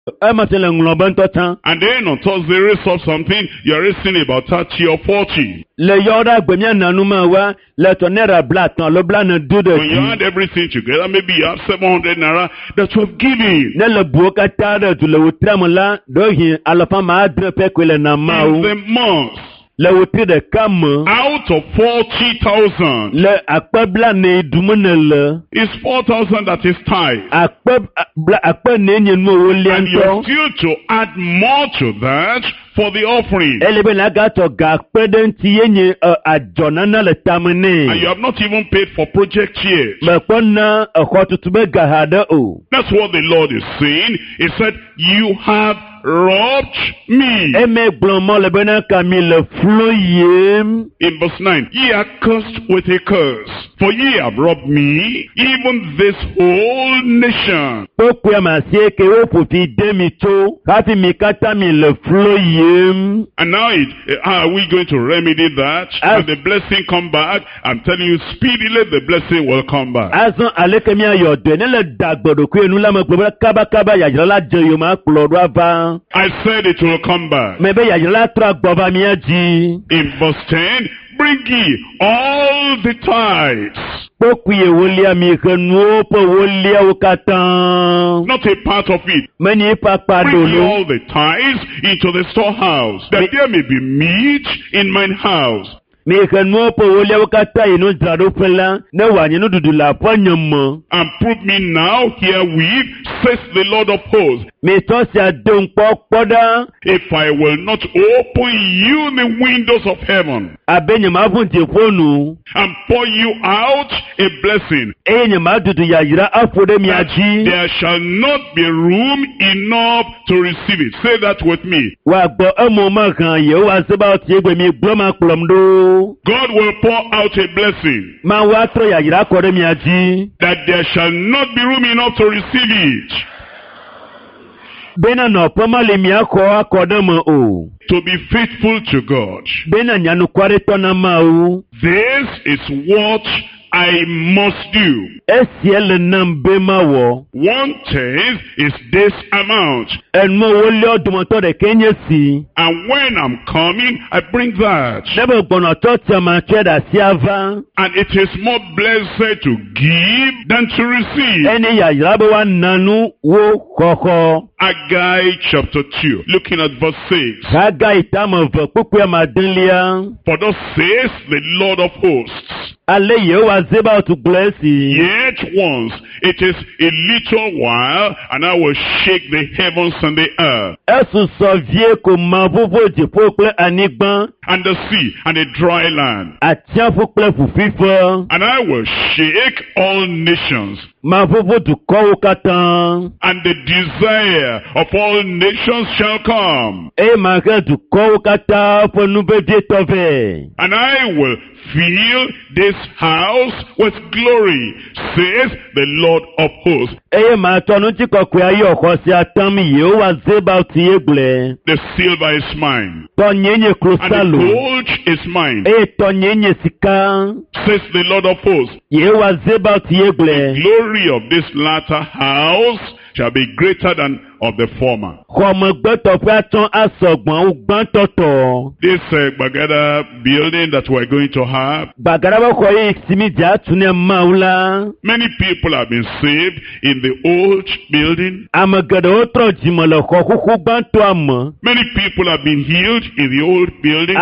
And then on Thursday, raise up something, you're raising about 30 or 40. When you add everything together, maybe you have 700 naira that you have given. In the month. Out of 40,000, it's 4,000 that is tithe. And you're still to add more to that for the offering. And you have not even paid for project yet. That's what the Lord is saying. He said, you have robbed me. In verse 9, ye are cursed with a curse, for ye have robbed me, even this whole nation. And now how are we going to remedy that? When the blessing come back, I'm telling you, speedily the blessing will come back. I said it will come back. In verse 10, bring ye all the tithes. Not a part of it. Bring ye all the tithes into the storehouse, that there may be meat in mine house. And prove me now herewith, says the Lord of hosts, if I will not open you the windows of heaven and pour you out a blessing, there shall not be room enough to receive it. Say that with me. God will pour out a blessing that there shall not be room enough to receive it. To be faithful to God. This is what I must do. 1/10 is this amount. And when I'm coming, I bring that. And it is more blessed to give than to receive. Haggai chapter 2, looking at verse 6. For thus says the Lord of hosts, yet once, it is a little while, and I will shake the heavens and the earth, and the sea, and the dry land, and I will shake all nations, and the desire of all nations shall come, and I will fill this house with glory, says the Lord of hosts. The silver is mine, and the gold is mine, says the Lord of hosts. The glory of this latter house shall be greater than of the former. This Bagada building that we're going to have, many people have been saved in the old building. Many people have been healed in the old building.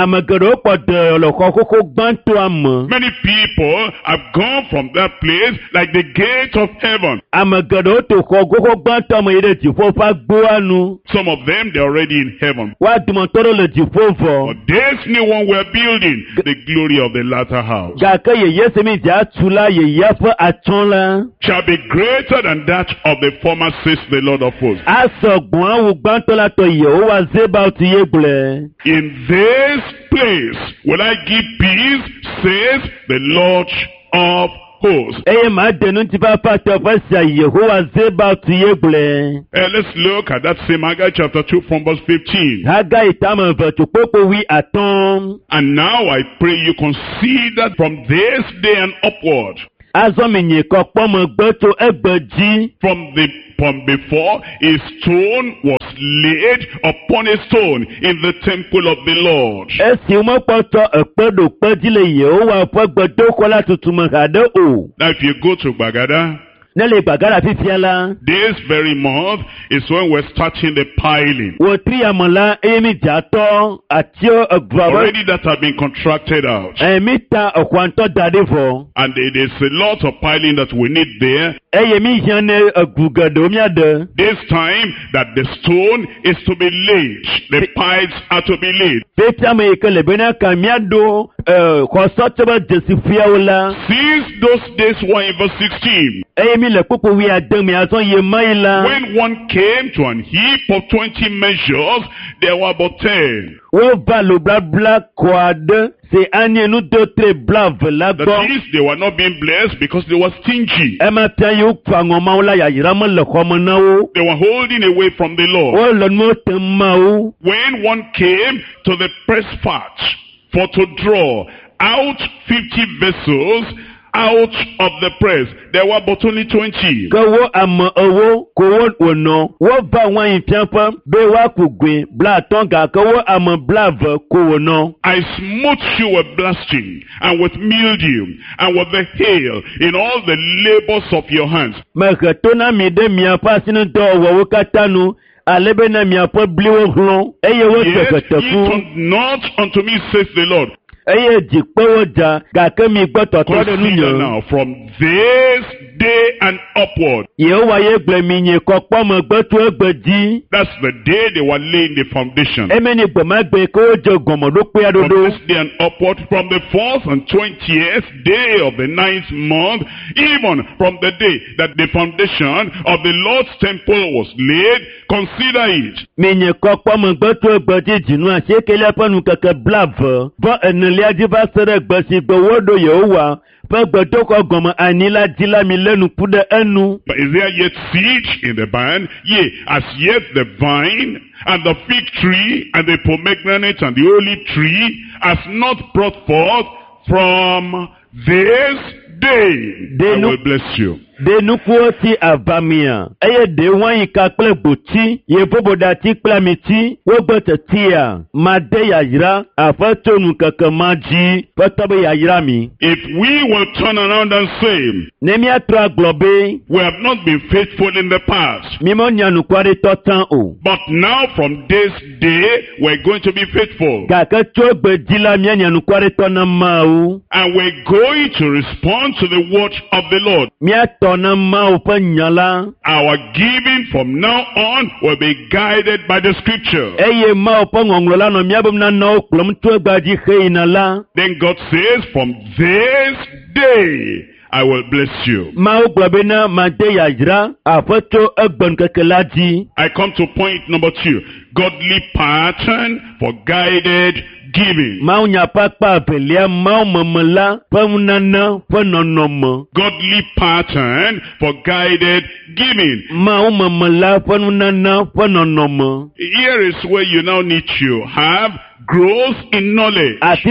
Many people have gone from that place like the gate of heaven. Some of them, they're already in heaven. But this new one we're building, the glory of the latter house, shall be greater than that of the former, says the Lord of hosts. In this place will I give peace, says the Lord of hosts. Let's look at that same Haggai chapter 2 from verse 15. And now I pray you consider from this day and upward From before, a stone was laid upon a stone in the temple of the Lord. Now if you go to Bagada, this very month is when we're starting the piling. Already that have been contracted out. And there's a lot of piling that we need there. This time that the stone is to be laid. The piles are to be laid. Since those days were in verse 16. When one came to an heap of 20 measures, there were about 10. That is, they were not being blessed because they were stingy. They were holding away from the Lord. When one came to the press fat for to draw out 50 vessels out of the press, there were but only 20. I smote you with blasting, and with mildew, and with the hail, in all the labors of your hands. Yet ye turned not unto me, says the Lord. Consider now, from this day and upward. That's the day they were laying the foundation. From this day and upward, from the 4th and 20th day of the 9th month, even from the day that the foundation of the Lord's temple was laid, consider it. Is there yet seed in the barn? Yea, as yet the vine and the fig tree and the pomegranate and the olive tree has not brought forth from this day. I will bless you. Denukuoti avamia. Eye de wanyika kple boti. Ye bobodati klamiti. Wobotetia. Made yajra. Afatonu kakamaji. Patobe yajrami. If we will turn around and say, Nemia tra globe. We have not been faithful in the past. Mimonya nukwari totan o. But now from this day, we're going to be faithful. Kakachogbe dila mianya nukwari tona mau. And we're going to respond to the word of the Lord. Our giving from now on will be guided by the scripture. Then God says, from this day I will bless you. I come to point number 2. Godly pattern for guided giving. Godly pattern for guided giving. Here is where you now need to have growth in knowledge. And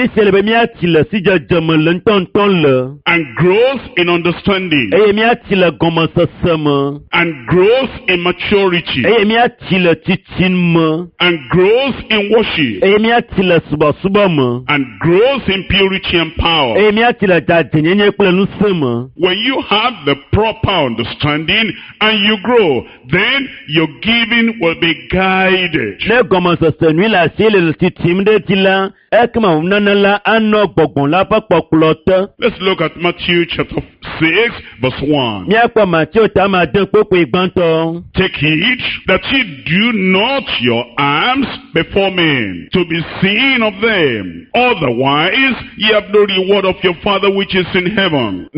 growth in understanding. And growth in maturity. And growth in worship. And growth in purity and power. When you have the proper understanding and you grow, then your giving will be guided. Let's look at Matthew chapter 6 verse 1. Take heed that ye do not your alms before men, to be seen of them. Otherwise ye have no reward of your Father which is in heaven.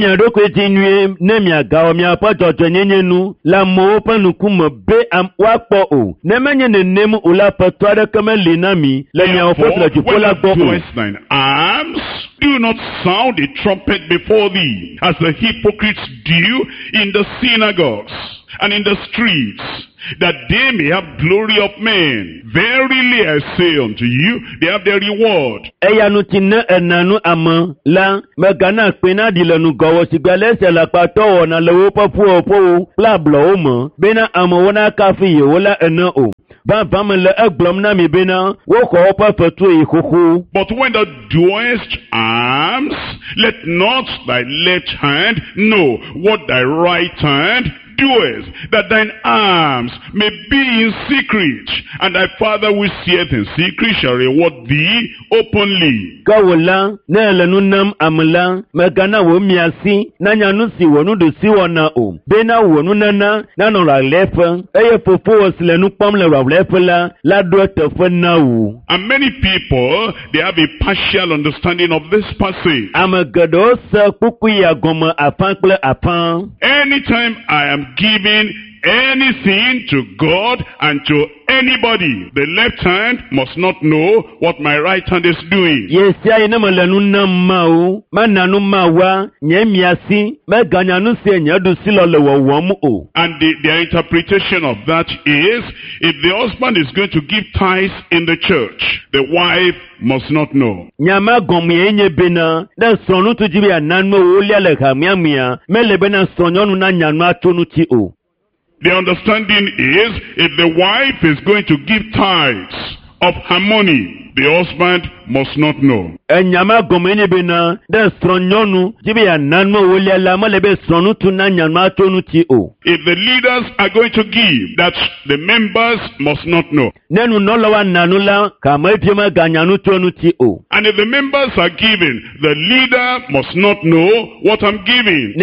Therefore, when thou doest thine alms, do not sound a trumpet before thee, as the hypocrites do in the synagogues and in the streets, that they may have glory of men. Verily I say unto you, they have their reward. Eyanu tina enanu ama la megana pena dilanu gowo sigale se la pato na lewo popo plablo mo bena amona kafi yola ena o. But when thou doest alms, let not thy left hand know what thy right hand doest, that thine alms may be in secret, and thy Father which seeth in secret shall reward thee openly. Kawula nele nunam amla megana wo miasi nanya nusi wonu do si wona o bena wonu nana nano la lefe eye fofo osle nu pom le lefe la do tefe na wu. And many people, they have a partial understanding of this passage. Amagado se kukuya goma apankle apan. Anytime I am giving anything to God and to anybody, the left hand must not know what my right hand is doing. Yes, I know mau mananu mawa nyemiasi meganyanu se nyadu silole wo. And their interpretation of that is, if the husband is going to give tithes in the church, the wife must not know. Nyama gomi enye bena da sonu tujibi ananmo olia le kamiamia mele bena sonyonu na nyanu atonu ti o. The understanding is, if the wife is going to give tithes of her money, the husband must not know. If the leaders are going to give, that the members must not know. And if the members are giving, the leader must not know what I'm giving.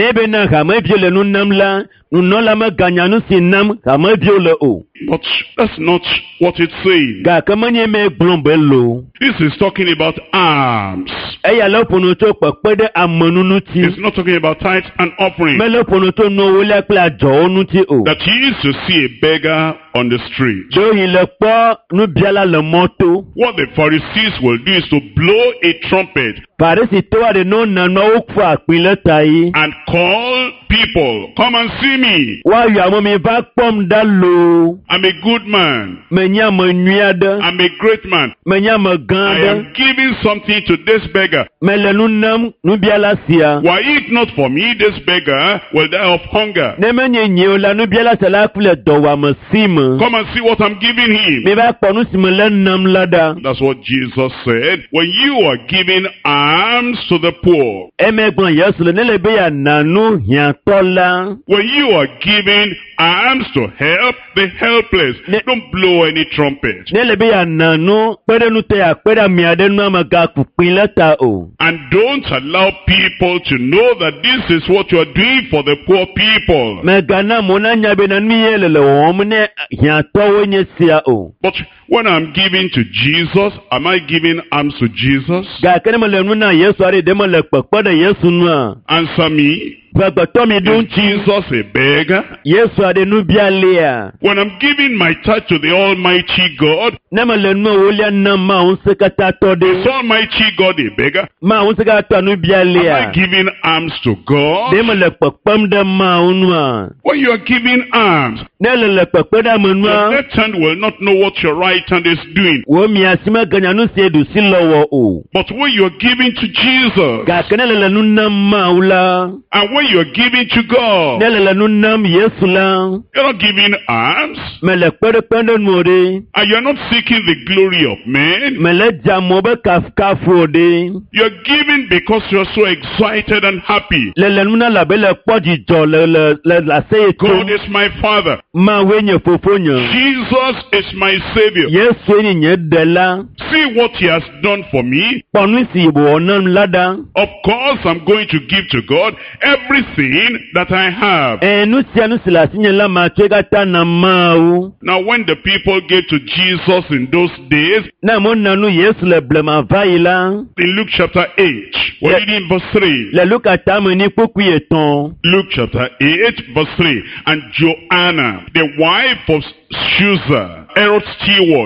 But that's not what it's saying. This is talking about alms. It's not talking about tithes and offering. That he used to see a beggar on the street. What the Pharisees will do is to blow a trumpet and call people, come and see me. I'm a good man. I'm a great man. I am giving something to this beggar. Were it not for me, this beggar will die of hunger. Come and see what I'm giving him. That's what Jesus said. When you are giving alms to the poor, when you are giving alms to help the helpless, don't blow any trumpet. And don't allow people to know that this is what you are doing for the poor people. But when I'm giving to Jesus, am I giving alms to Jesus? Answer me. Is Jesus a beggar? When I'm giving my tithe to the Almighty God, is Almighty God a beggar? Am I giving alms to God? When you are giving alms, your left hand will not know what your right hand is doing. But when you are giving to Jesus, and when you are giving to God, you're not giving alms, and you're not seeking the glory of men. You're giving because you're so excited and happy. God is my Father. Jesus is my Savior. See what He has done for me. Of course, I'm going to give to God everything that I have. Now, when the people gave to Jesus in those days, in Luke chapter 8, we're reading verse 3. Luke chapter 8, verse 3. And Joanna, the wife of Chuza, Herod's steward,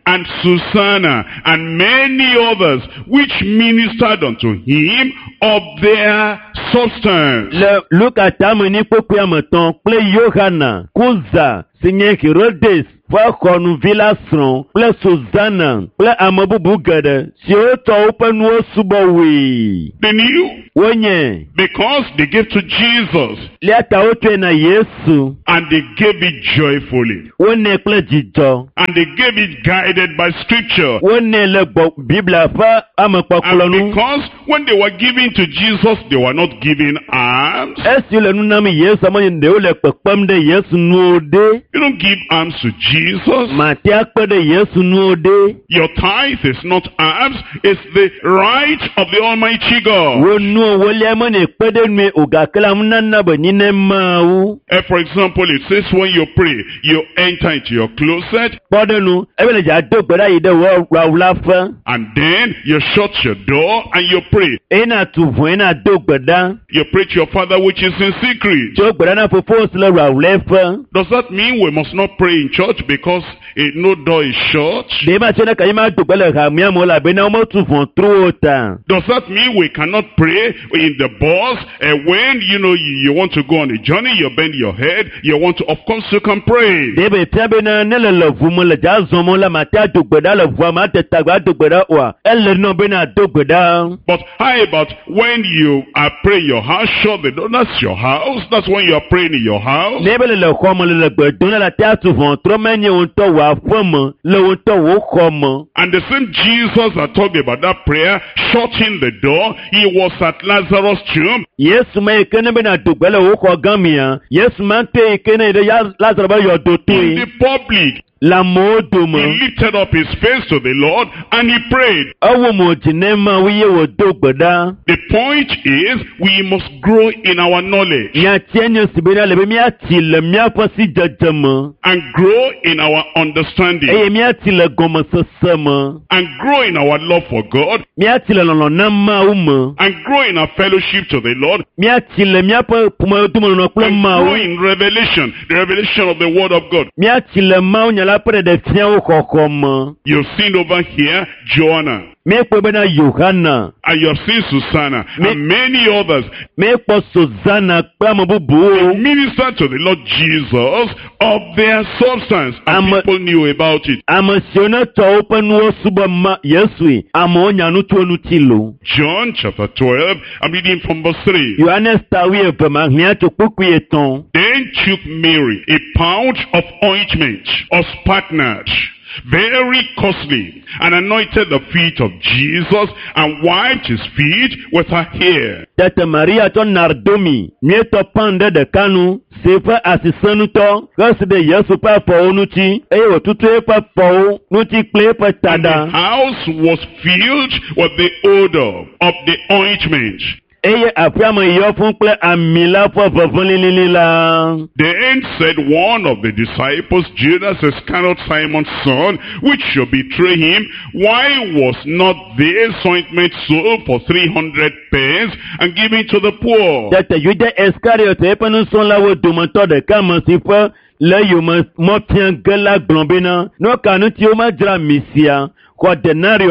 and Susanna, and many others, which ministered unto him of their substance. Le Luka tamani pokuya meton kple Yohana, Kuza, Seigneur Herodes, Fakonu Villasron, kple Susanna, kple amebubu geɖe, siwo tɔ woƒe nuwo subɔwoe. They knew Wonye, because they gave to Jesus liata wotsoe na Yesu, and they gave it joyfully. wone kple dzidzɔ, And they gave it guided by scripture. wone le gbɔ Biblia ƒe amekpɔkplɔ And nu. because when they were giving to Jesus, they were not giving alms. Esi le nu nam Yesu, ameyi ɖewo le kpekpem ɖe Yesu nuwo ɖe. You don't give alms to Jesus. Matea kpe ɖe Yesu nuwo ɖe. Your tithe is not alms, it's the right of the Almighty God. Wo nuwo wolia mene kpe ɖe nue ogakela mu nana be nyi ne mawu. For example, it says when you pray, you enter into your closet Kpɔ ɖe nu, ebe le dza do gbe ɖa yi ɖe wawula ƒe. and then you shut your door and you pray. Ena tu ʋu ena do gbe ɖa. You pray to your Father which is in secret. Tso gbe ɖa na fofo si le wawula ƒe. Does that mean we must not pray in church because no door is shut? Ɖe ma tso ne kanyi ma do gbe le hamia me elabena wometu ʋu trowo ta. Does that mean we cannot pray in the bus when you want to go on a journey, you bend your head, you want to, of course you can pray. Ɖe be fia bena ne le ʋu me le dza zɔm me la matea do gbe ɖa le ʋua me ate tagba do gbe ɖa oa. Ele nɔ bena do gbe ɖa. But how about when you are praying in your house, shut the door, that's your house, that's when you are praying in your house. Ne be le xɔ me le gbe dom la tea tu ʋu tro menye wo ŋutɔ wò aƒe me le wo ŋutɔ wò xɔ me. And the same Jesus that talked about that prayer, shutting the door, he was at Lazarus' tomb. Yesu ma yi ke ne bena do gbe le wo xɔ gã mea, Yesu ma ŋutɔ yi ke ne yi ɖe Lazarus be yɔdo In toe. the public, Le amewo he dome. lifted up his face to the Lord and he prayed. Ewo mo dzi ne mawu ye wòdo gbe ɖa. The point is, we must grow in our knowledge Miatia nye si bena le be miati le miaƒe sidzedze me. and grow in our understanding Eye miati le gɔmesese me. and grow in our love for God Miati le lɔlɔ̃ na Mawu me. and grow in our fellowship to the Lord Miati le miaƒe ƒomedomenɔnɔ kple and grow Mawu. in revelation, the revelation of the Word of God. Miati le Mawu nya la ƒe ɖeɖefiawo xɔxɔ me. You've seen over here Joanna, Míekpɔ bena Yohana, and you have seen Susanna and many others míekpɔ Susana kple ame bubuwo. minister to the Lord Jesus of their substance, and Ame- people knew about it. Ame siwo ne tɔ woƒe nuwo subɔ ma Yesue, amewo nya nu tso eŋuti lo. John chapter 12, I'm reading from verse 3. Yohanes tawi eve mahlia tso kpukpui etɔ̃. Then took Mary a pound of ointment, of spikenard, very costly, and anointed the feet of Jesus, and wiped his feet with her hair. Tete Maria tsɔ nardomi, mietɔ pan ɖe ɖeka nu, si ƒe asisenutɔ, hesi ɖe Yesu ƒe afɔwo ŋuti, eye wòtutu eƒe afɔwo ŋuti kple eƒe And the taɖa. house was filled with the odor of the ointment. Eye aƒea me yɔ fũu kple ami la ƒe ʋeʋẽ lilili la. Then said one of the disciples, Judas Iscariot, Simon's son, which should betray him, why was not this ointment sold for 300 pence and given to the poor? Tete Yuda Iskariot eƒe nusrɔ̃lawo dometɔ ɖeka me si ƒe le yome mɔfia ge la gblɔ bena, nu ka ŋuti womedzra mi sia, xɔ denario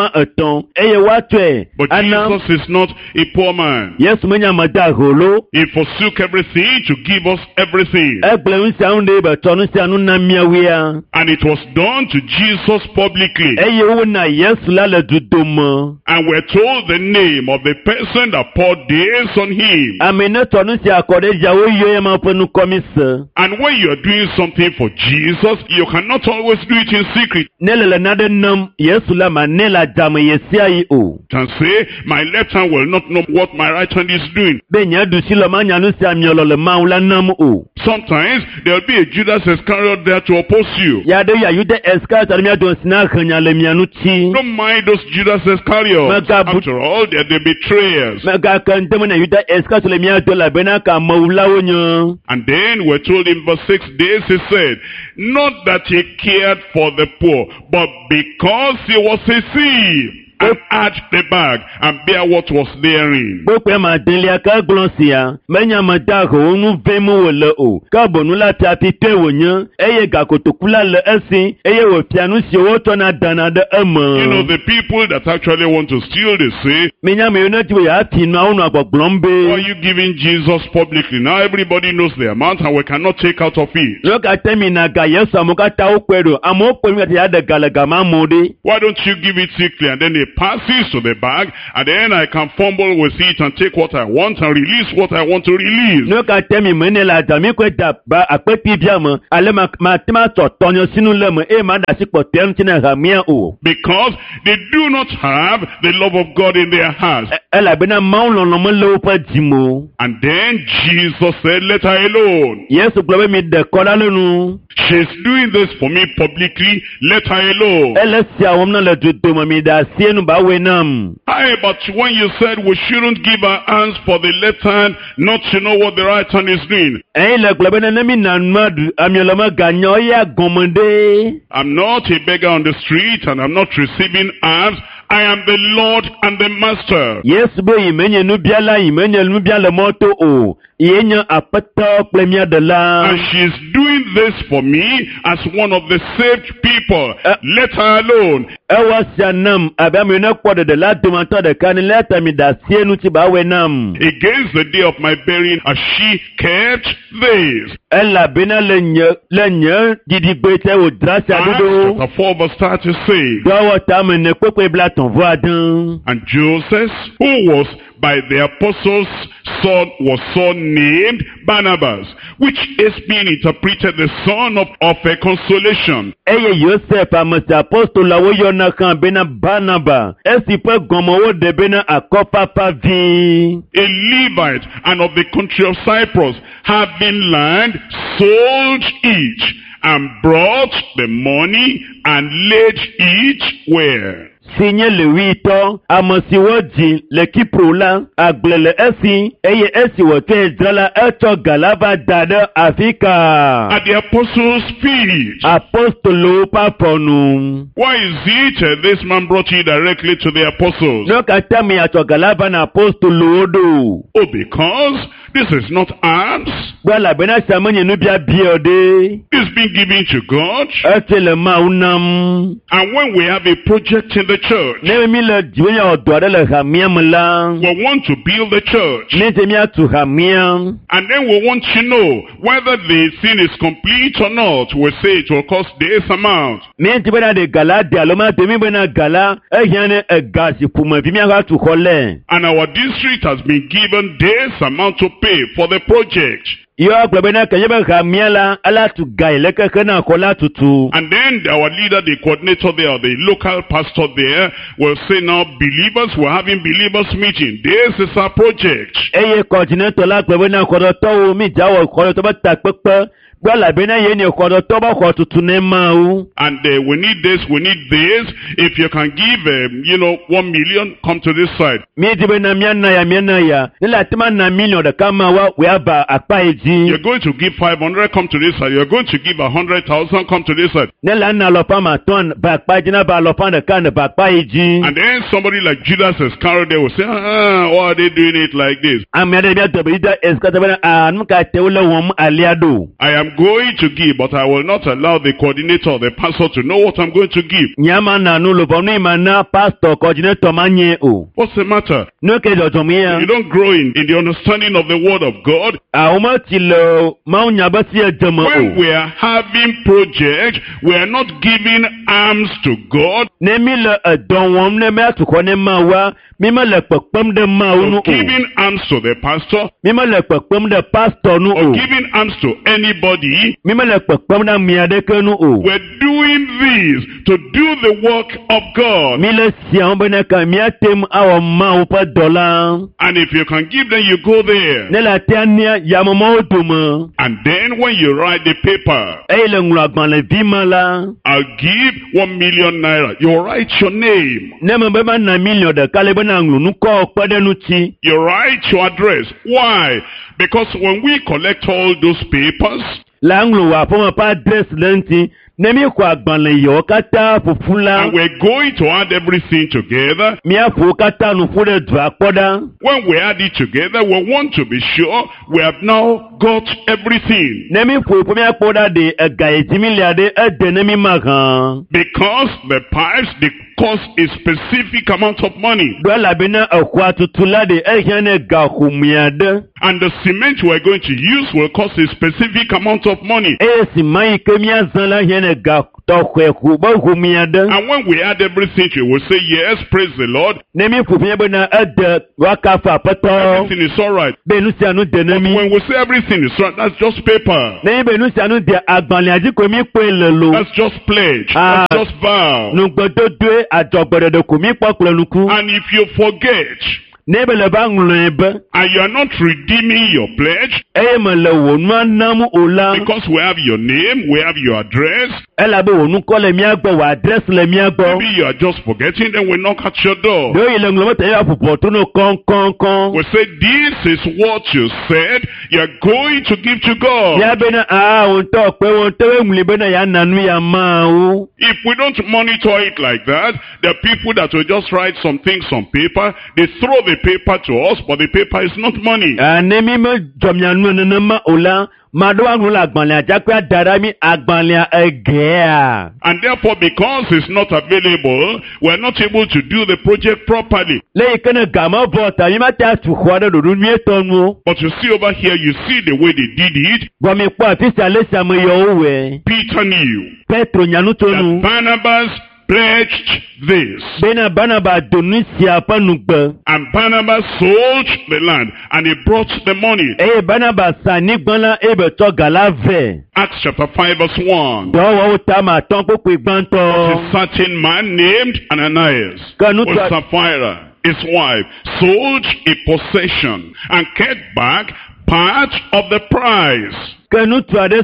300 eye woatsɔe But ana. Jesus is not a poor man. Yesu menye ame de aholo. He forsook everything to give us everything. Egblẽ nu sia nu ɖe betsɔ nu sia nu na miawea. And it was done to Jesus publicly. Eye wona Yesu la le dudome. And we're told the name of the person that poured this on him. Ame ne tsɔ nu sia kɔ ɖe dzia woyɔ ye ma ƒe nukɔmise. And when you're doing something for Jesus, you cannot always do it in secret. Ne le naɖe nam Yesu la ma ne le adzame ye sia yi o. Can say, my left hand will not know what my right hand is doing. Be nye ɖusi le ma nya nu sia miɔlɔ le Mawu la nam o. Sometimes there'll be a Judas Iscariot there to oppose you. Ya ɖe ya Yuda Iskariot aɖe mia do si na henya le mia ŋuti. Don't mind those Judas Iscariots. After all, they're the betrayers. Megake ŋdeme na Yuda Iskariot le mia do elabena ka amewulawo nye. And then we're told in verse 6 days, he said, not that he cared for the poor, but because he was a thief. and add the bag and bear what was therein. You know, the people that actually want to steal, they say, why are you giving Jesus publicly? Now everybody knows the amount and we cannot take out of it. Why don't you give it secretly and then it passes to the bag and then I can fumble with it and take what I want and release what I want to release? Because they do not have the love of God in their hearts. And then Jesus said, let her alone. She's doing this for me publicly, let her alone. Aye, but when you said we shouldn't give our hands for the left hand, not to know what the right hand is doing. I'm not a beggar on the street and I'm not receiving alms. I am the Lord and the Master. And she's doing this for me as one of the saved people. Let her alone. Against the day of my burying, as she kept this. Acts chapter 4 verse 30 says, and Joseph, who was by the apostles' son, was so named Barnabas, which is being interpreted the son of a consolation. A Levite and of the country of Cyprus, having land, sold each, and brought the money and laid each where? Signé le 8 ans, Amosiwoji, le Kiprola, Aglele Esi, Eye Esi Wote Drala Eto Galava Dada Africa. At the apostles' feet. Apostolo Paponum. Why is it this man brought you directly to the apostles? No Katami Ato Galava na Apostolo Odo. Oh, because this is not alms. Well, Abena Samanya Nubia Biode. It's been given to God. And when we have a project in the church, we want to build the church, and then we want to know whether the thing is complete or not. We say it will cost this amount, and our district has been given this amount to pay for the project. And then our leader, the coordinator there, the local pastor there, will say, now believers, we're having believers meeting. This is our project. And we need this, we need this. If you can give, 1 million, come to this side. You're going to give 500, come to this side. You're going to give 100,000, come to this side. And then somebody like Judas Iscariot, they will say, why are they doing it like this? I am going to give, but I will not allow the coordinator or the pastor to know what I'm going to give. What's the matter? You don't grow in the understanding of the word of God. When we are having projects, we are not giving alms to God. Giving alms to the pastor, or giving alms to anybody. We're doing this to do the work of God. And if you can give, then you go there. And then when you write the paper, I'll give 1 million naira. You write your name. You write your address. Why? Because when we collect all those papers, Nemi kwa agbanle yo kata fufula. And we're going to add everything together. Mia fu kata nufure dwa koda. When we add it together, we want to be sure we have now got everything. Nemi fu mia koda de gaejimiliade nemi magan. Because the pipes, they cost a specific amount of money. Dola bina akwa tutula de ehene gahumiade. And the cement we're going to use will cost a specific amount of money. Si mai kemia zala hene ga tokwe ba humiade. And when we add everything, we will say, yes, praise the Lord. Nemi fu bina wakafa pato. Everything is all right. Benusi anu de nemi. When we say everything is right, that's just paper. Nemi benusi anu de agbanle aji komi pe lelo. That's just pledge. That's just vow. Nugbododwe ajogbere de komi poklo nuku. And if you forget, and you are not redeeming your pledge, because we have your name, we have your address, maybe you are just forgetting, then we knock at your door. We say, this is what you said you are going to give to God. If we don't monitor it like that, the people that will just write some things on paper, they throw the paper to us, but the paper is not money. And therefore, because it's not available, we are not able to do the project properly. But you see over here, you see the way they did it. Peter knew that Barnabas pledged this. And Barnabas sold the land and he brought the money. Acts chapter 5 verse 1. A certain man named Ananias with Sapphira, his wife, sold a possession and kept back part of the price. His wife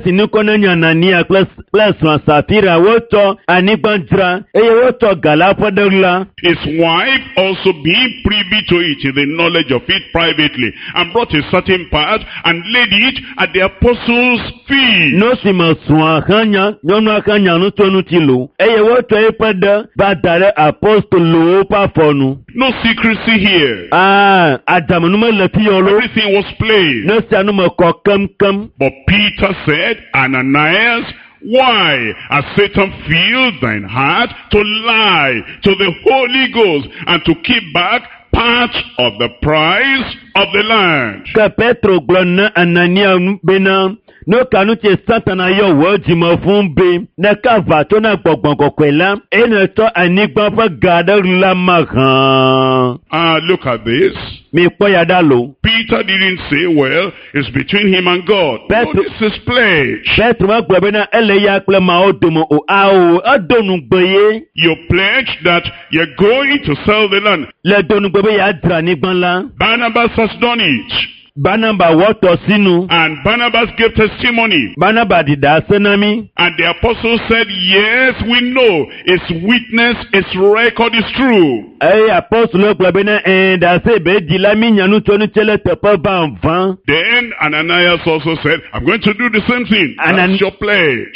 also being privy to it in the knowledge of it privately, and brought a certain part and laid it at the apostles' feet. No secrecy here. Everything was plain. But Peter said, Ananias, why has Satan filled thine heart to lie to the Holy Ghost and to keep back part of the price of the land? No kanuche Satana yo wajima fumbe na kavato na gbogbogokwela eneto anigba fa gada lamagan. Look at this. Peter didn't say, well, it's between him and God. No, this is pledge. You pledge that you're going to sell the land. Barnabas has done it. And Barnabas gave testimony. And the apostles said, yes, we know. Its witness, its record is true. Then Ananias also said, I'm going to do the same thing. That's your pledge.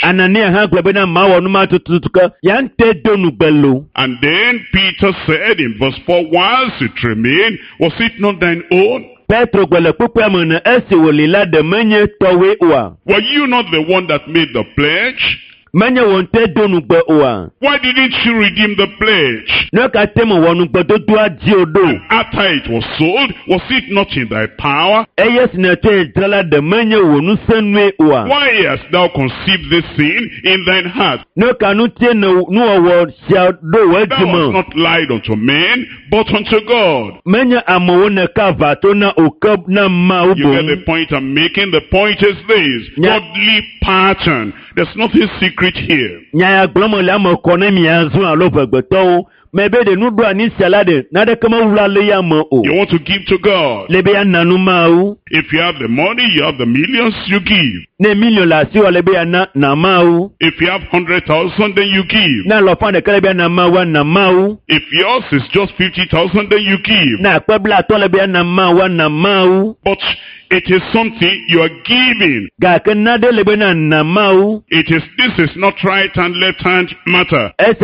And then Peter said in verse 4, whilst it remained, was it not thine own? Were you not the one that made the pledge? Why didn't you redeem the pledge? And after it was sold, was it not in thy power? Why hast thou conceived this sin in thine heart? Thou hast not lied unto men, but unto God. You get the point I'm making? The point is this. Godly pattern. There's nothing secret here. You want to give to God. If you have the money, you have the millions, you give. If you have 100,000, then you give. If yours is just 50,000, then you give. But It is something you are giving. This is not right and left hand matter. This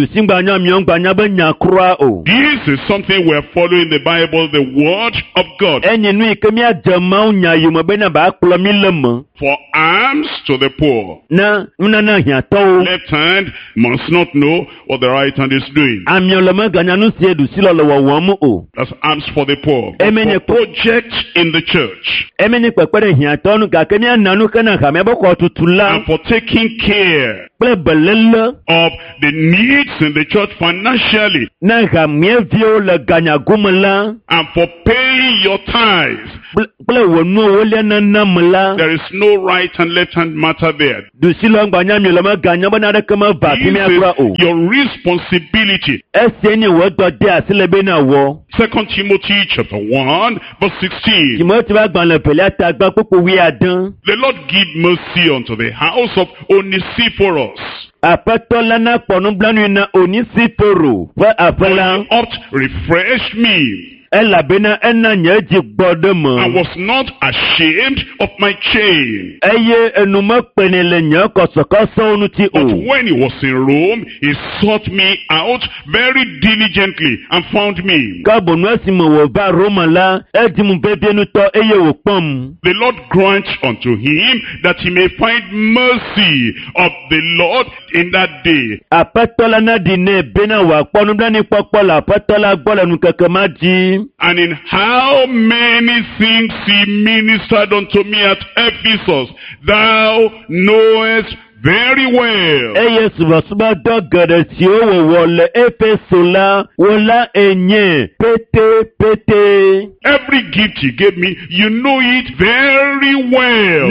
is something we are following the Bible, the Word of God. For alms to the poor. Left hand must not know what the right hand is doing. That's alms for the poor. For projects in the church. And for taking care of the needs in the church financially. And for paying your tithes. There is no right and left hand matter there. This is your responsibility. 2 Timothy chapter 1 verse 16. The Lord give mercy unto the house of Onesiphorus. Oft refreshed me. And was not ashamed of my chain. But when he was in Rome, he sought me out very diligently and found me. The Lord grant unto him that he may find mercy of the Lord in that day. And in how many things he ministered unto me at Ephesus, thou knowest very well. Every gift he gave me, you know it very well.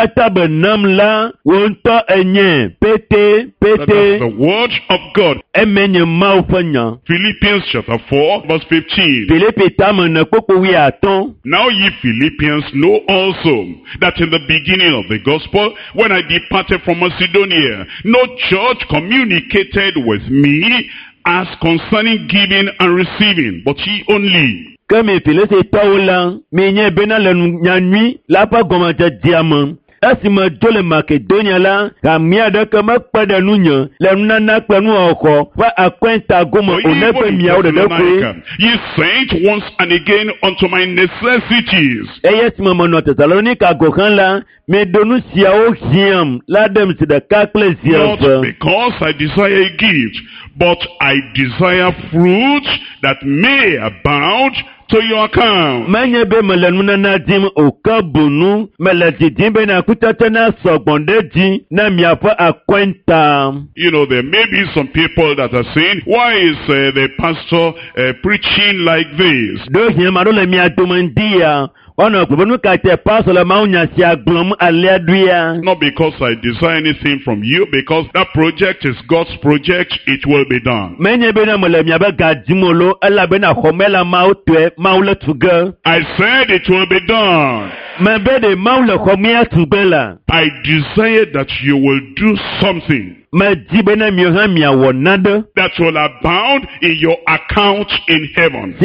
That is the word of God. Philippians chapter 4 verse 15. Now ye Philippians know also that in the beginning of the gospel, when I departed from Macedonia, no church communicated with me as concerning giving and receiving, but ye only. Makedonia la kamia de kama pada nunya le nana planu oko fa akwenta gomo onepe miao de dekwe. Ye sent once and again unto my necessities. Yes mama no Thessalonica gokan la me donu sia o hiam la dem si de kakle sia. Not because I desire a gift, but I desire fruit that may abound to your account. You know, there may be some people that are saying, why is the pastor preaching like this? Not because I desire anything from you, because that project is God's project, it will be done. I said it will be done. I desire that you will do something that will abound in your account in heaven.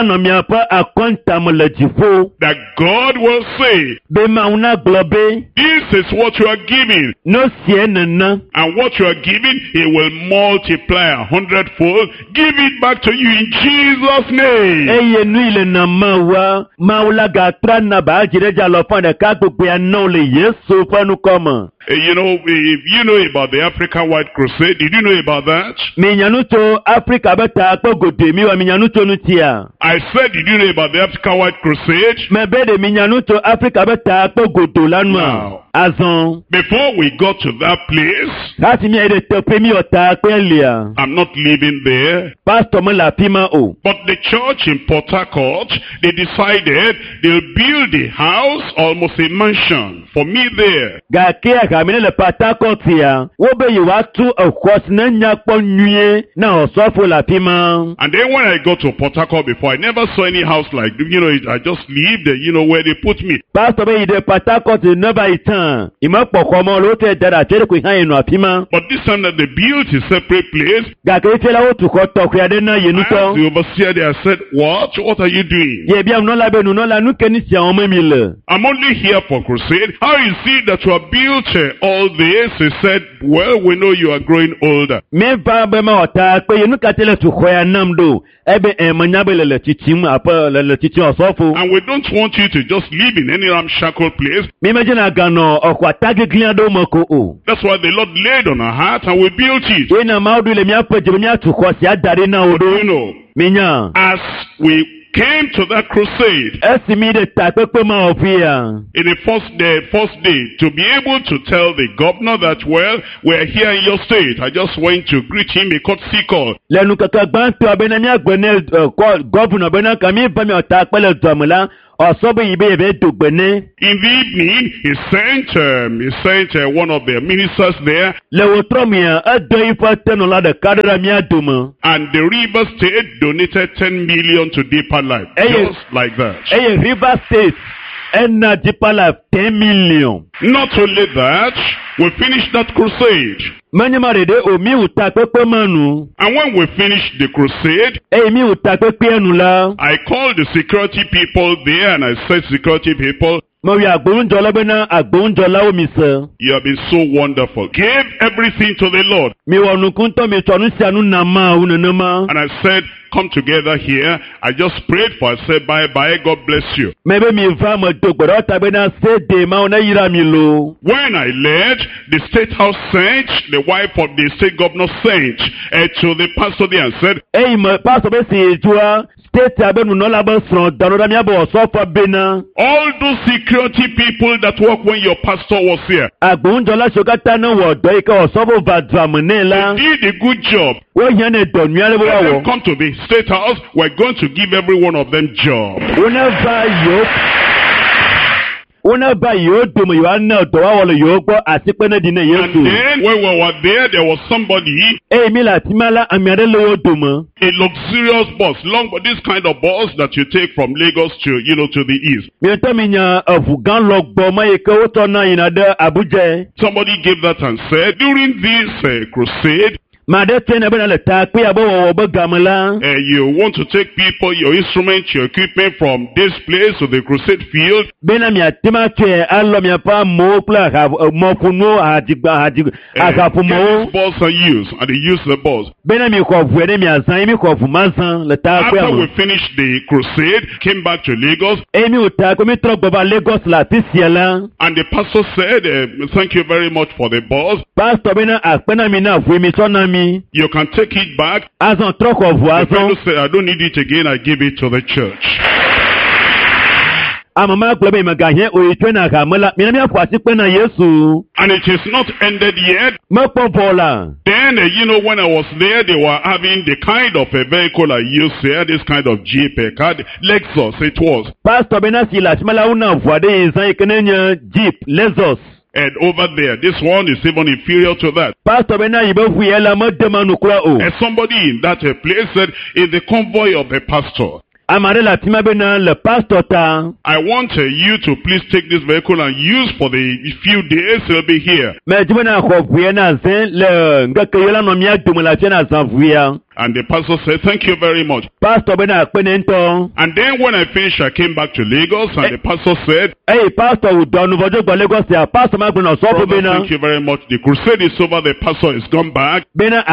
That God will say, this is what you are giving. And what you are giving, He will multiply 100-fold. Give it back to you in Jesus' name. You know, if you know about the African White Crusade, did you know about that? I said, did you know about the African White Crusade? Now, before we got to that place, I'm not living there, but the church in Port Harcourt, they decided they'll build a house, almost a mansion, for me there. kamine le Patakotia. Wobe you want to a course nanya ponye na osofo la pima. And then when I got to Port Harcourt before, I never saw any house like, I just lived, where they put me. Pastor be de Patakot never itan. Ima pokomo lote dara tere ku han inu apima. But this time that they built a separate place, ga ke tela o tu ko to ku ade na yenuto. The overseer there said, what are you doing? Ye bia no la be no la nu keni sia o mamile. I'm only here for crusade. How is it that you have built all this? He said, well, we know you are growing older. Me ba be ma ota pe yenu ka tele tu khoya namdo. Ebe manyabele le chichim apa le chichi osofo. And we don't want you to just live in any ramshackle place. Me imagine agano okwa tagi gliado moko o. That's why the Lord laid on our heart and we built it. We na maudu le miapo jemia tu khosi adare na odo. Minya. As we came to that crusade, in the first day, to be able to tell the governor that, well, we're here in your state. I just went to greet him, a courtesy call. In the evening, he sent one of their ministers there, and the River State donated 10 million to Deeper Life, just like that. River State and Deeper Life 10 million. Not only that, we finished that crusade. And when we finished the crusade, I called the security people there and I said, security people, you have been so wonderful. Gave everything to the Lord. And I said, come together here. I just prayed for. I said, bye, God bless you. When I left, the state house sent, the wife of the state governor sent to the pastor there and said, all those security people that work when your pastor was here, they did a good job. Let them come to the state house. We're going to give every one of them job. And then when we were there, there was somebody, a luxurious bus, long, but this kind of bus that you take from Lagos to, to the east. Somebody gave that and said, during this crusade, you want to take people, your instruments, your equipment from this place to the crusade field. Balls are used, and they use the balls. After we finished the crusade, came back to Lagos, and the pastor said, thank you very much for the balls. You can take it back. The fellow said, I don't need it again, I give it to the church. And it is not ended yet. Then, when I was there, they were having the kind of a vehicle I used here, this kind of Jeep, a car, Lexus, it was. Jeep, Lexus. And over there, this one is even inferior to that. And somebody in that place said, in the convoy of the pastor, I want you to please take this vehicle and use for the few days he'll be here. And the pastor said, thank you very much. And then when I finished, I came back to Lagos, and the pastor said, thank you very much. The crusade is over. The pastor has gone back.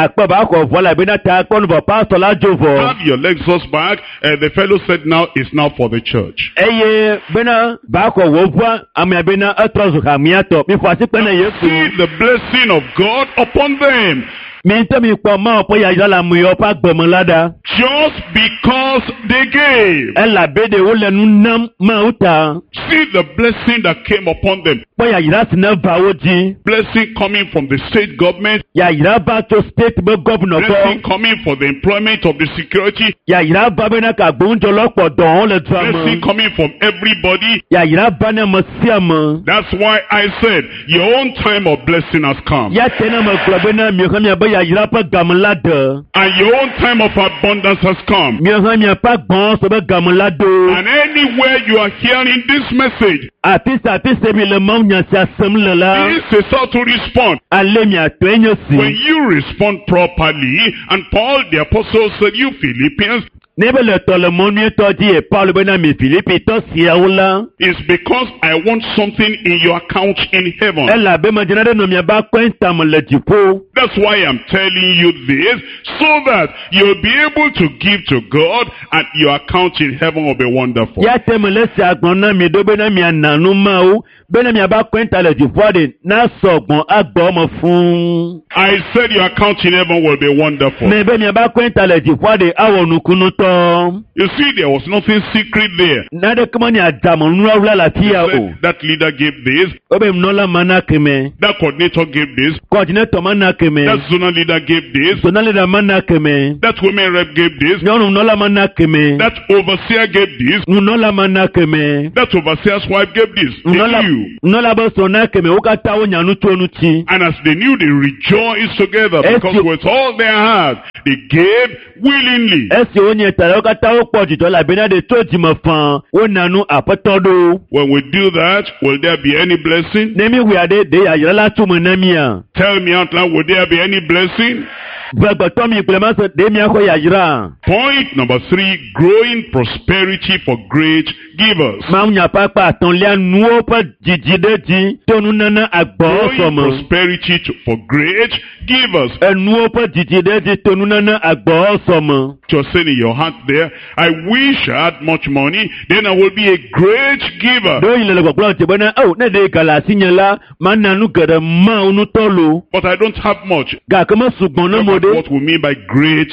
Have your Lexus back. The fellow said, now it's now for the church. See the blessing of God upon them. Just because they gave. See the blessing that came upon them. ya yira sina vawoji. Blessing coming from the state government. Ya yira ba to state be governor Blessing coming for the employment of the security. Ya yira ba be na ka gbonjo lopo don le drama. Blessing coming from everybody. Ya yira ba na masiama. That's why I said your own time of blessing has come. Ya tena ma klobe na mi khamia ba ya yira pa gamlade. And your own time of abundance has come. Mi khamia pa gbon so be gamlado. And anywhere you are hearing this message, Atisa mi le mau nya sia sem le la. this is how to respond. Ale mi atwenyo si. When you respond properly, and Paul the apostle said, you Philippians, Nebe le to le monu to di e Paul be na mi Philippi to sia wala. it's because I want something in your account in heaven. Ela be ma jina de no mi ba kwenta mo le dipo. That's why I'm telling you this, so that you'll be able to give to God, and your account in heaven will be wonderful. Ya te me le si agbon na mi do be na mi ananu ma o. Be na mi ba kwenta le dipo de na so gbon agbo mo fun. I said your account in heaven will be wonderful. Me be mi ba kwenta le dipo de awonukunu to. You see, there was nothing secret there. Na de kama ni adamo nura wala la pia o. That leader gave this, Obe mnola mana keme. that coordinator gave this, Coordinator mana keme. that zonal leader gave this, Zonale da mana keme. that women rep gave this, Nyonu mnola mana keme. that overseer gave this, Mnola mana keme. that overseer's wife gave this. They knew. Mnola ba sona keme ukata wo nyanu tu onuchi. And as they knew, they rejoiced together, because with all their heart, they gave willingly. Esi onye tare ukata wo po jito la bena de to jimafan. Wo nanu apatodo. When we do that, will there be any blessing? Nemi wiade de ya yala tu menamia. Tell me out loud, will there be any blessing? Bagbato mi plemanso de mi ako ya yira. Point number 3, growing prosperity for great givers. Ma unya papa ton lia nuo pa jijideji. Tonu nana agbo Growing somo. prosperity for great givers. Nuo pa jijideji tonu nana agbo somo. You're saying in your heart there, I wish I had much money, then I will be a great giver. Do ile le gbogbo ti bona o ne de gala sinyela ma nanu gere ma unu tolo. But I don't have much. Ga kama sugbon na mode. What we mean by great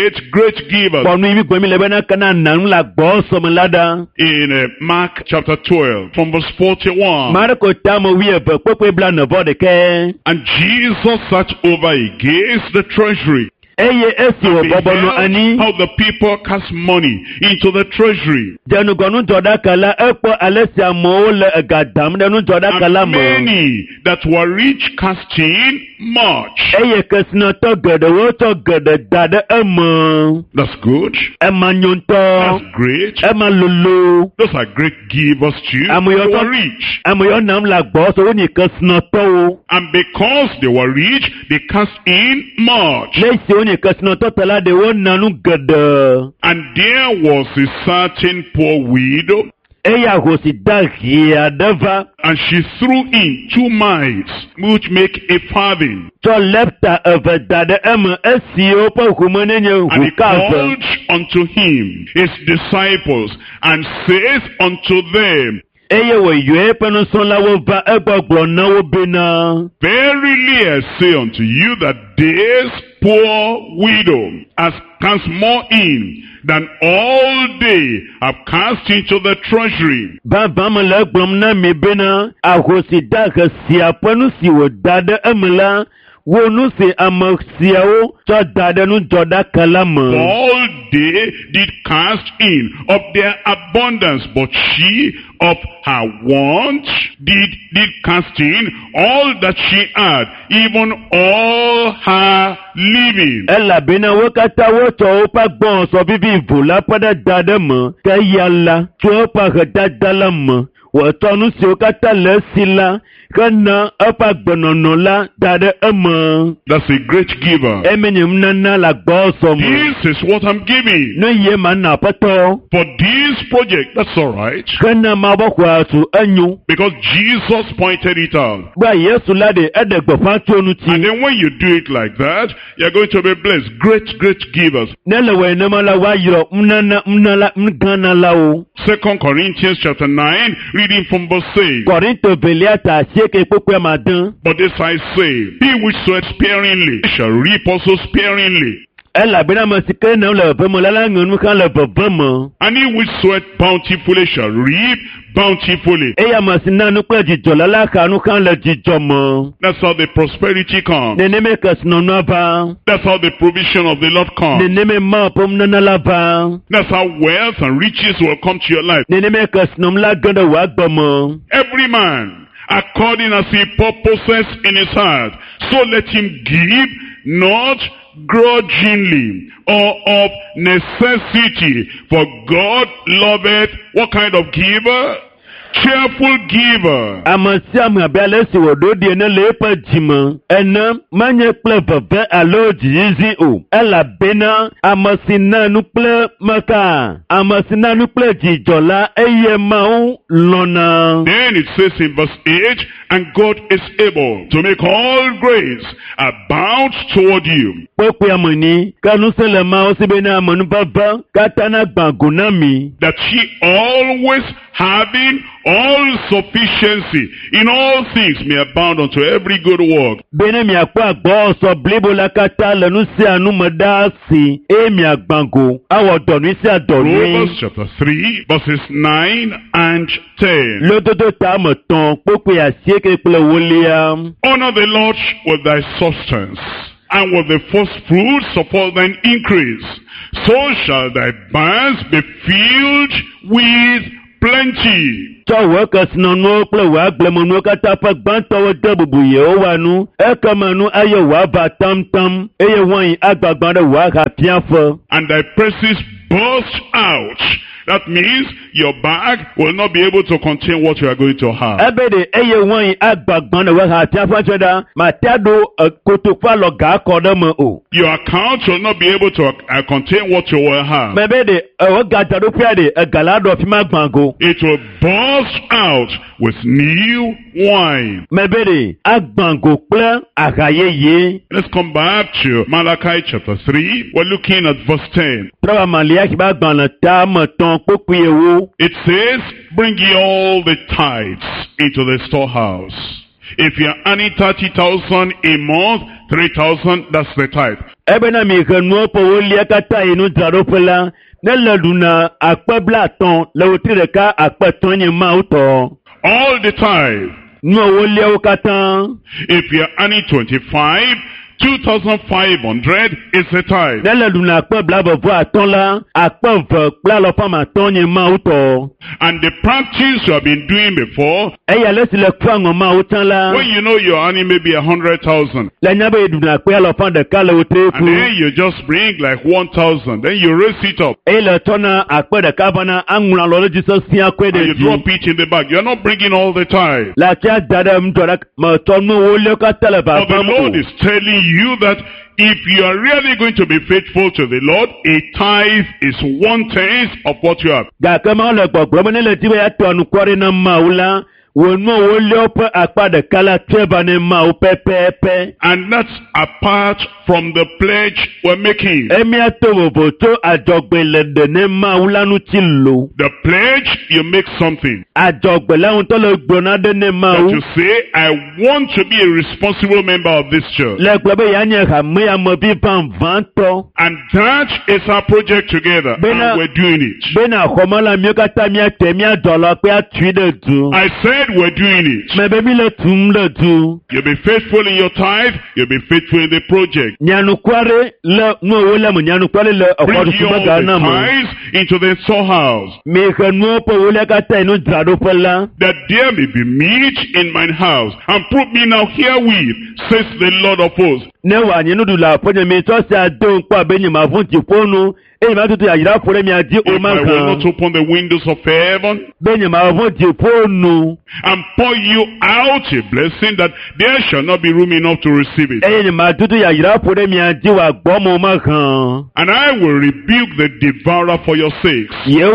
givers. Ponu ibi gbe mi le bena kana nanu la gbo somo lada. In Mark chapter 12, from verse 41. Marko tamo wi e be pope bla no vode ke. And Jesus sat over against the treasury. Eye esi wo bobo no ani. How the people cast money into the treasury. Janu gonu joda kala epo alesia mo le gadam denu joda kala And mo. many that were rich cast in much. Eye kesna to gede wo to gede dade emo. That's good. Ema nyonto. That's great. Ema lulu. Those are great givers too. And we They also- were rich. Amoyo nam la gbo so ni kesna to. And because they were rich, they cast in much. Le si oni kesna to tala de wo nanu gede. And there was a certain poor widow, Eya hosi dagia deva. and she threw in 2 mites, which make a farthing. To lepta eve dade ema esi opa humene nye And he hukaza. called unto him his disciples, and says unto them, Eye we yue penu son la wo va egbogbo na wo bina. Verily I say unto you that this poor widow has cast more in than all they have cast into the treasury. Baba me le gbom na mi bina. Ahosi daga siya penu si wo dade emela. Wo nu si amosia wo. Cho dade nu joda kalama. All they did cast in of their abundance, but she of her want did cast in all that she had, even all her living. Ela bina wo kata wo cho opa gbon so bibi vola pada dade mo. Ka yala. Cho opa he dadala mo. Wo tonu si o kata le sila. Kana opa gbonono la dade emo. That's a great giver. Emenyem nana la gbo so mo. This is what I'm giving. No ye man na pato. For this project, that's alright. Kana mabo kwa tu enyu. Because Jesus pointed it out. Ba Yesu lade edegbo fatu onuti. And then when you do it like that, you're going to be blessed. Great givers. Nele we nemala wa yiro mnala mgana lao. 2 Corinthians chapter 9, reading from verse 6. Korinto beliata sieke pokwe madan. But this I say, he which soweth sparingly shall reap also sparingly. And he which soweth bountifully shall reap bountifully. That's how the prosperity comes. That's how the provision of the Lord comes. That's how wealth and riches will come to your life. Every man according as he purposes in his heart, so let him give, not grudgingly or of necessity, for God loveth what kind of giver? Cheerful giver. Then it says in verse 8, and God is able to make all grace abound toward you, that ye always having all sufficiency in all things may abound unto every good work. Proverbs chapter 3 verses 9 and 10. Honor the Lord with thy substance, and with the first fruits of all thine increase. So shall thy barns be filled with plenty. And thy presses burst out. That means your bag will not be able to contain what you are going to have. Your account will not be able to contain what you will have. It will burst out with new wine. Let's come back to Malachi chapter 3. We're looking at verse 10. It says, bring ye all the tithes into the storehouse. If you're earning 30,000 a month, 3,000, that's the tithe. All the tithe. If you're earning 25, 2,500 is the tithe. And the practice you have been doing before, when you know you're earning maybe 100,000, and then you just bring like 1,000, then you raise it up, and you drop it in the bag. You're not bringing all the tithe. But the Lord is telling you that if you are really going to be faithful to the Lord, a tithe is 1/10 of what you have. And that's apart from the pledge we're making. The pledge, you make something. That you say, I want to be a responsible member of this church. And that is our project together. And we're doing it. I said we're doing it. You'll be faithful in your tithe, you'll be faithful in the project. Bring all the tithes into the storehouse, that there may be meat in mine house, and prove me now herewith, says the Lord of hosts. If I will not open the windows of heaven and pour you out a blessing, that there shall not be room enough to receive it. And I will rebuke the devourer for your sakes,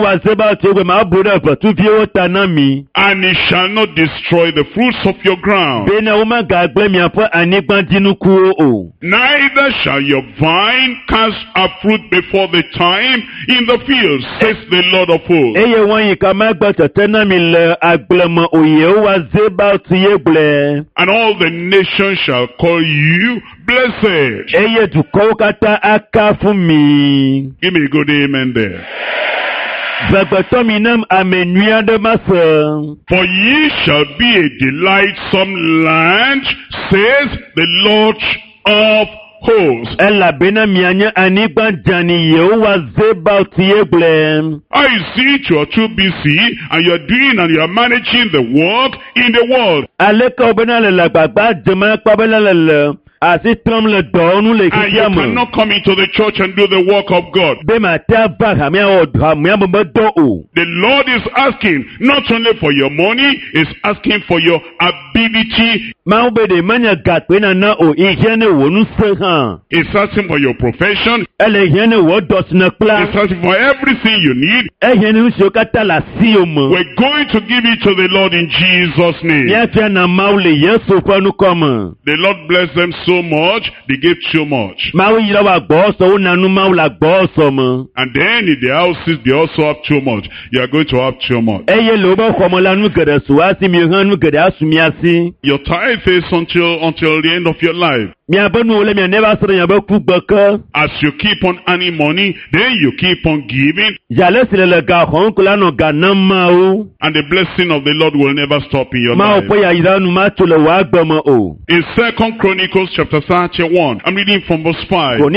and it shall not destroy the fruits of your ground. o. Neither shall your vine cast her fruit before the time in the field, says the Lord of hosts. Eye wọn yìí ká má gbọ́ tẹ̀tẹ̀ náà mi lẹ agblẹ̀mọ̀ òye wa zé bá ti yé gblẹ̀. And all the nations shall call you blessed. Eye dùkọ́ kátà aká fún mi. Give me a good amen there. Gbẹ̀gbẹ̀tọ́ mi náà àmẹ̀nuyá dé má sọ. For ye shall be a delightsome land, says the Lord of hosts. Elabena mianya anigba jani Yehowa zeba tiyeble. I see you are too busy and you are doing and you are managing the work in the world. Aleka obena le lagbagba jema kpabela le. As it le donu le and you cannot come into the church and do the work of God. The Lord is asking not only for your money, He's asking for your ability. He's asking for your profession. He's asking for everything you need. We're going to give it to the Lord in Jesus' name. The Lord bless them so much, they gave so much. And then in the houses, they also have too much. You are going to have too much. Your tithe is until the end of your life. As you keep on earning money, then you keep on giving. And the blessing of the Lord will never stop in your life. In 2 Chronicles chapter 31, I'm reading from verse 5. And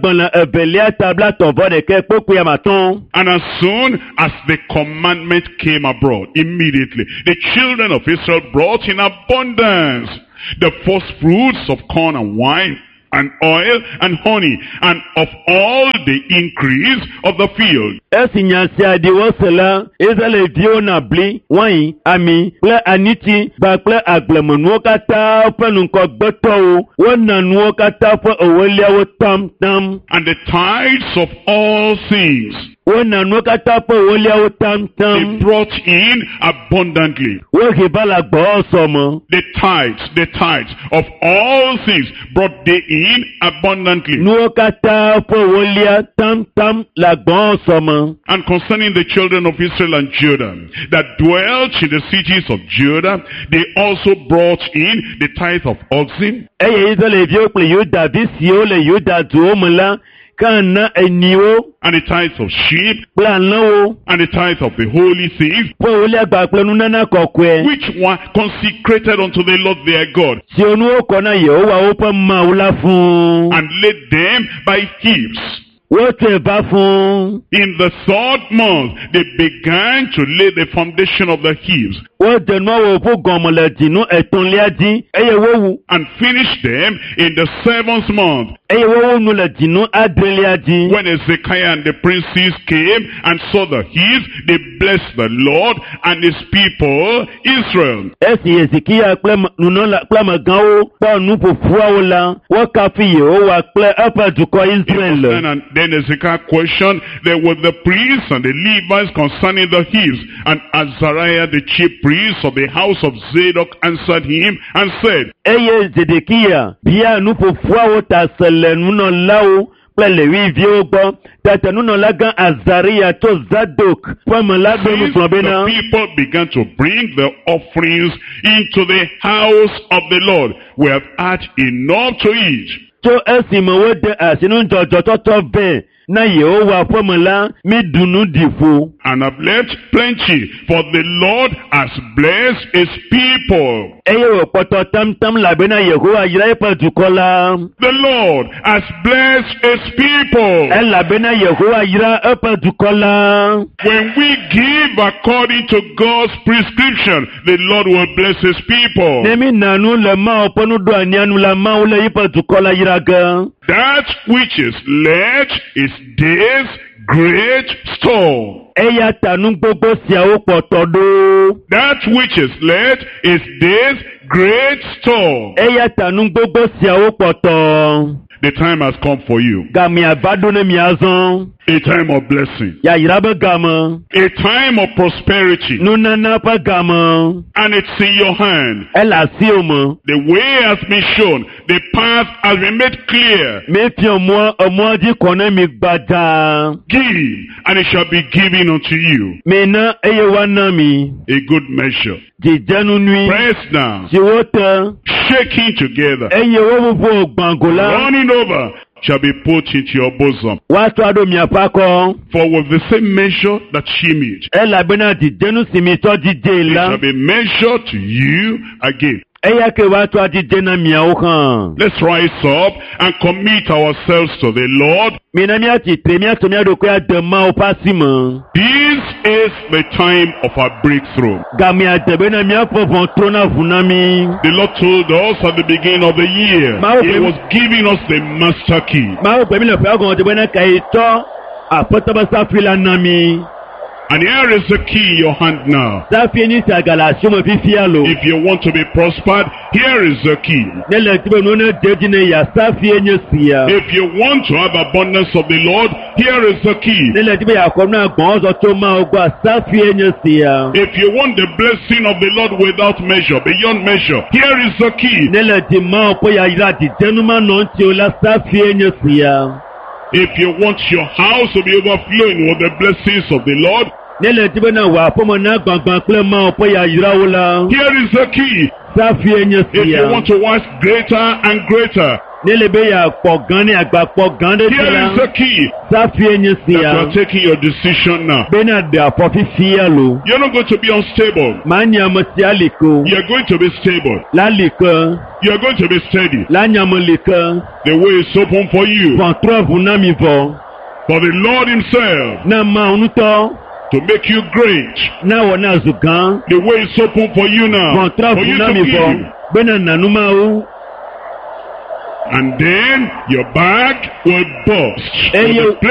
as soon as the commandment came abroad, immediately the children of Israel brought in abundance the first fruits of corn and wine, and oil and honey, and of all the increase of the field. And the tithes of all things they brought in abundantly. The tithes of all things brought they in abundantly. And concerning the children of Israel and Judah that dwelt in the cities of Judah, they also brought in the tithe of oxen, and the tithe of sheep, and the tithe of the holy things, which were consecrated unto the Lord their God, and laid them by heaps. In the 3rd month, they began to lay the foundation of the heaps, and finished them in the 7th month. When Hezekiah and the princes came and saw the heaps, they blessed the Lord and His people Israel. And then Hezekiah questioned them with the priests and the Levites concerning the heaps. And Azariah the chief priest of the house of Zadok answered him and said, the people began to bring the offerings into the house of the Lord. We have had enough to eat. And I've left plenty, for the Lord has blessed His people. The Lord has blessed His people. When we give according to God's prescription, the Lord will bless His people. That which is left is this great store. That which is left is this great store. The time has come for you. A time of blessing. Ya yirabe game. A time of prosperity. Nunana pa game. And it's in your hand. Ela si omo. The way has been shown. The path has been made clear. Me fi omo di kone mi gbada. Give, and it shall be given unto you. Me na eye wana mi. A good measure. Jijanu nui. Press down. Jiwote. Shaking together. Eye wo bo gbangola. Running over. Shall be put into your bosom. Wato mi apako. For with the same measure that she made, Ela bena jijenu simi to jije it la. shall be measured to you again. Eya ke wato jije na mi awokan. Let's rise up and commit ourselves to the Lord. Mina mi ati temi ato mi adoko ya dema o pasimo. This is the time of our breakthrough. Gami adebe na mi afofon trona funami. The Lord told us at the beginning of the year, He was giving us the master key. Ma o pemi le fe agon de bena kai to apotaba safila nami. And here is the key in your hand now. Safi ni sagala shomo fifialo. If you want to be prospered, here is the key. Nele tibe no na dejine ya safi enye sia. If you want to have abundance of the Lord, here is the key. Nele tibe ya ko na gbon so to ma ogba safi enye sia. If you want the blessing of the Lord without measure, beyond measure, here is the key. Nele ti ma o po ya ira di tenuma no nti o la safi enye sia. If you want your house to be overflowing with the blessings of the Lord, Nele tibe na wa pomo na gbangban kle ma o po ya ira wo la. here is the key. Safi enye If you want sia. to watch greater and greater, Nele be ya po gan ni agba po gan de here is the la. key. Safi enye That you are sia. taking your decision now. Bena de apo fifialo. You're not going to be unstable. Ma nyamo si aliko. You're going to be stable. La liko. You're going to be steady. La nyamo liko. The way is open for you. Van trove na mi vo. For the Lord Himself Na ma unuto. to make you great. Na wo na zugan. The way is open for you now. Van trove For you na to mi vo. give. Bena nanuma u. And then your bag will burst. Hey, With you- the